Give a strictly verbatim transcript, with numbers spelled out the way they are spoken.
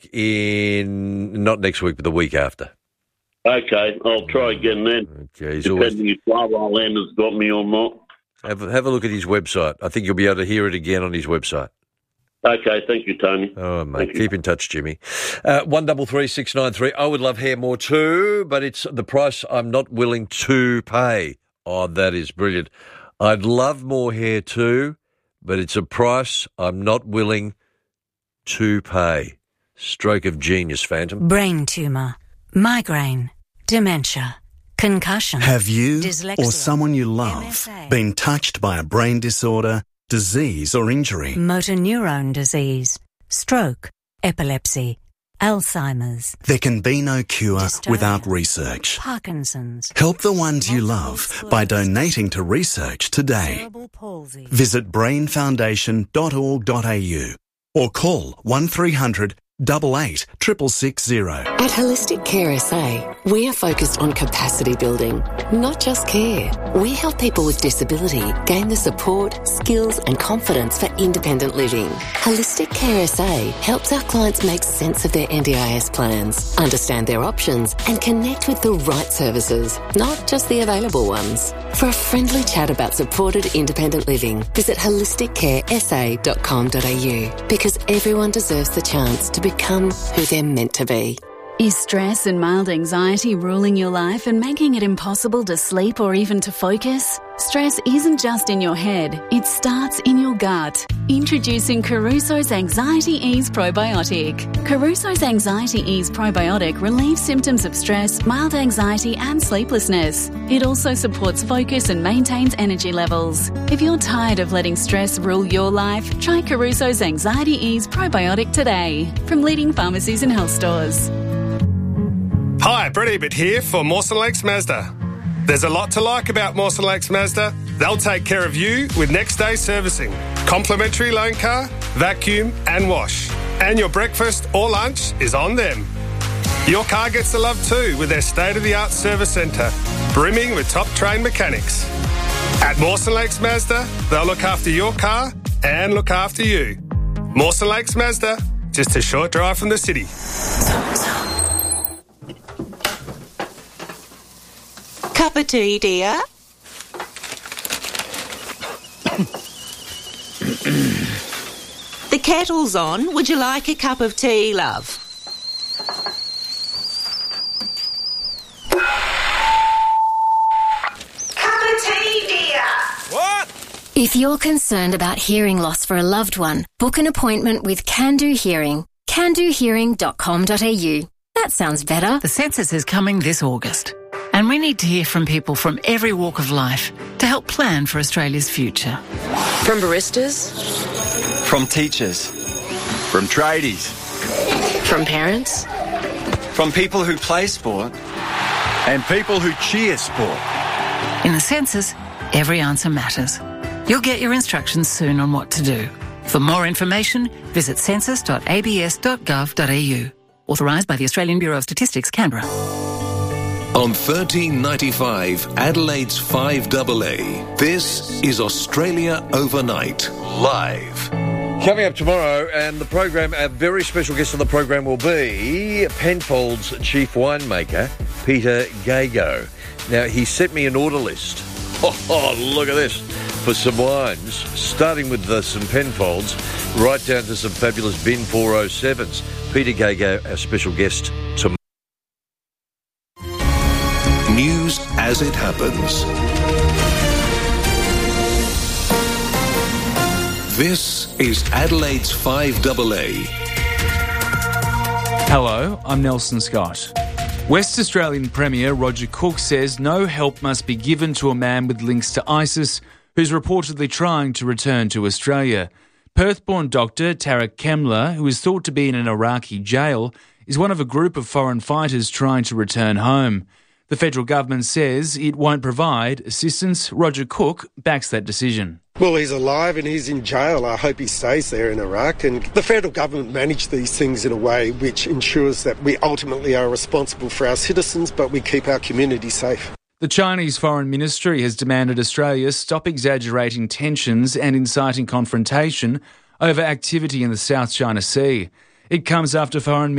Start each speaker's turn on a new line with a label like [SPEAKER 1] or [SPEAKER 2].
[SPEAKER 1] in, not next week, but the week after.
[SPEAKER 2] Okay, I'll try again then.
[SPEAKER 1] Okay, he's
[SPEAKER 2] Depending
[SPEAKER 1] always,
[SPEAKER 2] if Love Islanders got me or not.
[SPEAKER 1] have, have a look at his website. I think you'll be able to hear it again on his website.
[SPEAKER 2] Okay, thank you, Tony.
[SPEAKER 1] Oh, mate,
[SPEAKER 2] Thank you.
[SPEAKER 1] keep in touch, Jimmy. Uh, one double three six nine three. I would love hair more too, but it's the price I'm not willing to pay. Oh, that is brilliant. I'd love more hair too, but it's a price I'm not willing to pay. Stroke of genius, Phantom.
[SPEAKER 3] Brain tumour, migraine, dementia, concussion.
[SPEAKER 4] Have you
[SPEAKER 3] dyslexia,
[SPEAKER 4] or someone you love
[SPEAKER 3] M S A,
[SPEAKER 4] been touched by a brain disorder, disease or injury?
[SPEAKER 3] motor neurone disease, stroke, epilepsy, Alzheimer's,
[SPEAKER 4] There can be no cure
[SPEAKER 3] Dystonia,
[SPEAKER 4] without research.
[SPEAKER 3] Parkinson's,
[SPEAKER 4] Help the ones you
[SPEAKER 3] multiple
[SPEAKER 4] love by
[SPEAKER 3] sclerosis,
[SPEAKER 4] donating to research today.
[SPEAKER 3] cerebral palsy.
[SPEAKER 4] Visit brain foundation dot org dot a u or call one three hundred double eight triple six zero.
[SPEAKER 5] At Holistic Care S A, we are focused on capacity building, not just care. We help people with disability gain the support, skills and confidence for independent living. Holistic Care S A helps our clients make sense of their N D I S plans, understand their options and connect with the right services, not just the available ones. For a friendly chat about supported independent living, visit holistic care s a dot com dot a u because everyone deserves the chance to become who they're meant to be.
[SPEAKER 6] Is stress and mild anxiety ruling your life and making it impossible to sleep or even to focus? Stress isn't just in your head, it starts in your gut. Introducing Caruso's Anxiety Ease Probiotic. Caruso's Anxiety Ease Probiotic relieves symptoms of stress, mild anxiety and sleeplessness. It also supports focus and maintains energy levels. If you're tired of letting stress rule your life, try Caruso's Anxiety Ease Probiotic today from leading pharmacies and health stores.
[SPEAKER 7] Hi, Brett Ebert here for Mawson Lakes Mazda. There's a lot to like about Mawson Lakes Mazda. They'll take care of you with next day servicing, complimentary loan car, vacuum and wash. And your breakfast or lunch is on them. Your car gets the love too with their state-of-the-art service centre, brimming with top-trained mechanics. At Mawson Lakes Mazda, they'll look after your car and look after you. Mawson Lakes Mazda, just a short drive from the city.
[SPEAKER 8] Cup of tea, dear? The kettle's on. Would you like a cup of tea, love? Cup of tea, dear?
[SPEAKER 7] What?
[SPEAKER 9] If you're concerned about hearing loss for a loved one, book an appointment with Can Do Hearing. can do hearing dot com dot a u. That sounds better.
[SPEAKER 10] The census is coming this August, and we need to hear from people from every walk of life to help plan for Australia's future.
[SPEAKER 11] From baristas,
[SPEAKER 12] from teachers, from tradies,
[SPEAKER 11] from parents,
[SPEAKER 12] from people who play sport, and people who cheer sport.
[SPEAKER 10] In the census, every answer matters. You'll get your instructions soon on what to do. For more information, visit census dot a b s dot gov dot a u. Authorised by the Australian Bureau of Statistics, Canberra.
[SPEAKER 13] On thirteen ninety-five, Adelaide's five A A, this is Australia Overnight, live.
[SPEAKER 1] Coming up tomorrow, and the program, a very special guest on the program will be Penfolds chief winemaker, Peter Gago. Now, he sent me an order list. Oh, look at this. For some wines, starting with the, some Penfolds, right down to some fabulous Bin four oh sevens. Peter Gago, our special guest tomorrow.
[SPEAKER 13] News as it happens. This is Adelaide's five A A.
[SPEAKER 14] Hello, I'm Nelson Scott. West Australian Premier Roger Cook says no help must be given to a man with links to ISIS who's reportedly trying to return to Australia. Perth-born doctor Tarek Kemler, who is thought to be in an Iraqi jail, is one of a group of foreign fighters trying to return home. The federal government says it won't provide assistance. Roger Cook backs that decision.
[SPEAKER 15] Well, he's alive and he's in jail. I hope he stays there in Iraq. And the federal government manage these things in a way which ensures that we ultimately are responsible for our citizens, but we keep our community safe.
[SPEAKER 14] The Chinese Foreign Ministry has demanded Australia stop exaggerating tensions and inciting confrontation over activity in the South China Sea. It comes after Foreign